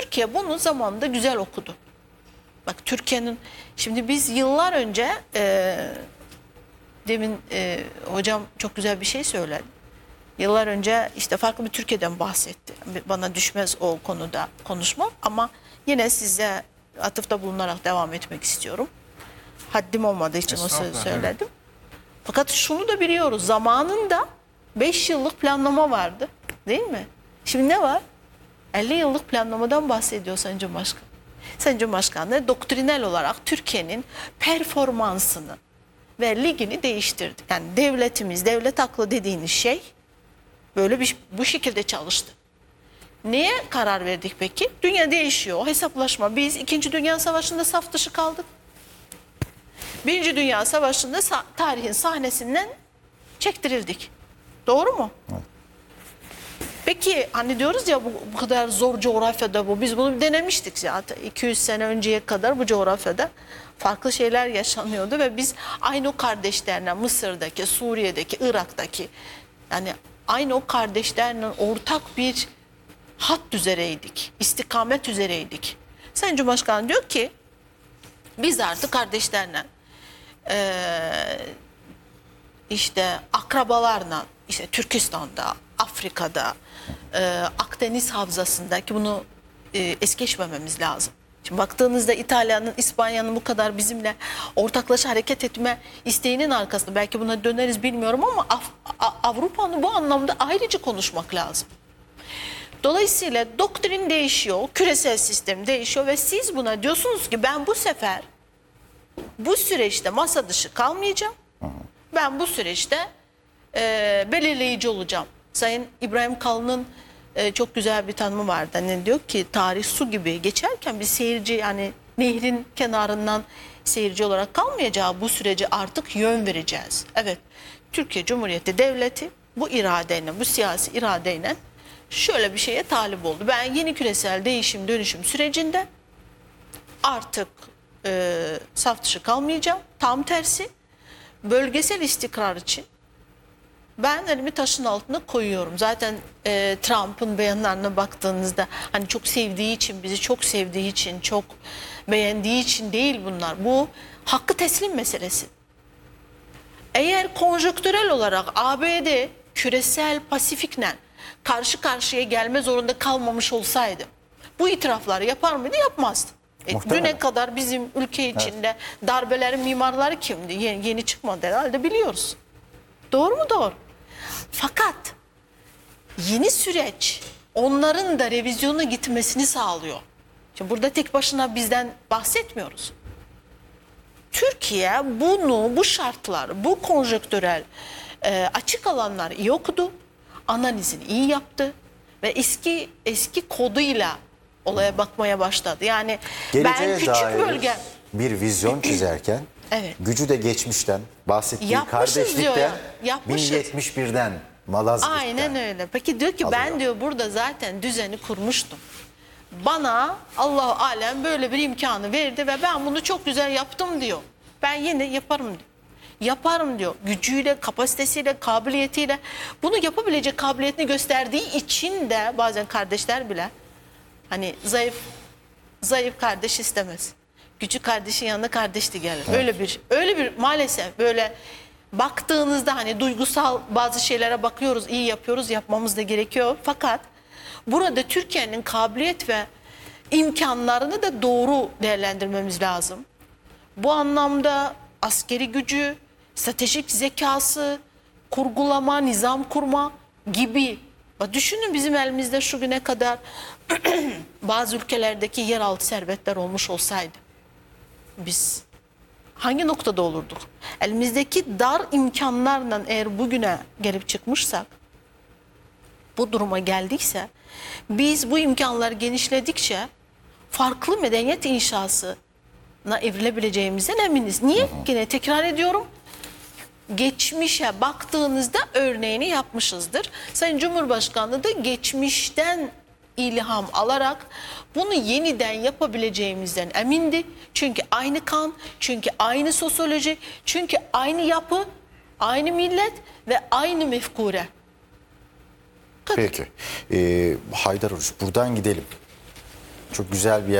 Türkiye bunu zamanında güzel okudu. Bak Türkiye'nin, şimdi biz yıllar önce demin hocam çok güzel bir şey söyledi. Yıllar önce işte farklı bir Türkiye'den bahsetti. Bana düşmez o konuda konuşmam ama yine size atıfta bulunarak devam etmek istiyorum. Haddim olmadığı için o sözü söyledim. Fakat şunu da biliyoruz. Zamanında 5 yıllık planlama vardı. Değil mi? Şimdi ne var? 50 yıllık planlamadan bahsediyor Sayın Cumhurbaşkanı. Sayın Cumhurbaşkanı doktrinal olarak Türkiye'nin performansını ve ligini değiştirdi. Yani devletimiz, devlet aklı dediğiniz şey böyle bu şekilde çalıştı. Neye karar verdik peki? Dünya değişiyor. O hesaplaşma. Biz 2. Dünya Savaşı'nda saf dışı kaldık. 1. Dünya Savaşı'nda tarihin sahnesinden çektirildik. Doğru mu? Evet. Peki hani diyoruz ya bu kadar zor coğrafyada bu. Biz bunu denemiştik zaten. 200 sene önceye kadar bu coğrafyada farklı şeyler yaşanıyordu ve biz aynı o kardeşlerle Mısır'daki, Suriye'deki, Irak'taki yani aynı o kardeşlerle ortak bir hat üzereydik. İstikamet üzereydik. Sayın Cumhurbaşkanı diyor ki biz artık kardeşlerle işte akrabalarla işte Türkistan'da, Afrika'da, Akdeniz Havzası'ndaki bunu es geçmememiz lazım. Şimdi baktığınızda İtalya'nın, İspanya'nın bu kadar bizimle ortaklaşa hareket etme isteğinin arkasında belki buna döneriz bilmiyorum ama Avrupa'nın bu anlamda ayrıca konuşmak lazım. Dolayısıyla doktrin değişiyor, küresel sistem değişiyor ve siz buna diyorsunuz ki ben bu sefer bu süreçte masa dışı kalmayacağım. Ben bu süreçte belirleyici olacağım. Sayın İbrahim Kalın'ın çok güzel bir tanımı vardı. Hani diyor ki tarih su gibi geçerken bir seyirci yani nehrin kenarından seyirci olarak kalmayacağı bu sürece artık yön vereceğiz. Evet, Türkiye Cumhuriyeti Devleti bu iradeyle, bu siyasi iradeyle şöyle bir şeye talip oldu. Ben yeni küresel değişim dönüşüm sürecinde artık saf dışı kalmayacağım. Tam tersi bölgesel istikrar için ben elimi taşın altına koyuyorum. Zaten Trump'ın beyanlarına baktığınızda hani çok sevdiği için, bizi çok sevdiği için, çok beğendiği için değil bunlar. Bu hakkı teslim meselesi. Eğer konjonktürel olarak ABD küresel Pasifik'le karşı karşıya gelme zorunda kalmamış olsaydı bu itirafları yapar mıydı? Yapmazdı. Düne kadar bizim ülke içinde darbelerin mimarları kimdi? Yeni çıkmadı herhalde biliyoruz. Doğru mu? Doğru. Fakat yeni süreç onların da revizyona gitmesini sağlıyor. Şimdi burada tek başına bizden bahsetmiyoruz. Türkiye bunu, bu şartlar, bu konjonktürel açık alanlar iyi okudu, analizini iyi yaptı ve eski koduyla olaya bakmaya başladı. Yani geleceğe ben küçük bölge bir vizyon çizerken evet. Gücü de geçmişten bahsettiği Yapmışız kardeşlikten ya, 1071'den Malazgirt'ten. Aynen öyle. Peki diyor ki alıyor. Ben diyor burada zaten düzeni kurmuştum. Bana Allah alem böyle bir imkanı verdi ve ben bunu çok güzel yaptım diyor. Ben yine yaparım diyor. Yaparım diyor. Gücüyle, kapasitesiyle, kabiliyetiyle bunu yapabilecek kabiliyetini gösterdiği için de bazen kardeşler bile hani zayıf kardeş istemez. Küçük kardeşin yanına kardeşti gelir. Evet. Öyle bir maalesef böyle baktığınızda hani duygusal bazı şeylere bakıyoruz, iyi yapıyoruz, yapmamız da gerekiyor. Fakat burada Türkiye'nin kabiliyet ve imkanlarını da doğru değerlendirmemiz lazım. Bu anlamda askeri gücü, stratejik zekası, kurgulama, nizam kurma gibi. Düşünün bizim elimizde şu güne kadar bazı ülkelerdeki yeraltı servetler olmuş olsaydı biz hangi noktada olurduk? Elimizdeki dar imkanlarla eğer bugüne gelip çıkmışsak, bu duruma geldiyse, biz bu imkanlar genişledikçe farklı medeniyet inşasına evrilebileceğimizden eminiz. Niye? Yine tekrar ediyorum. Geçmişe baktığınızda örneğini yapmışızdır. Sayın Cumhurbaşkanı da geçmişten ilham alarak bunu yeniden yapabileceğimizden emindi. Çünkü aynı kan, çünkü aynı sosyoloji, çünkü aynı yapı, aynı millet ve aynı mefkure. Peki. Haydar Oruç, buradan gidelim. çok güzel bir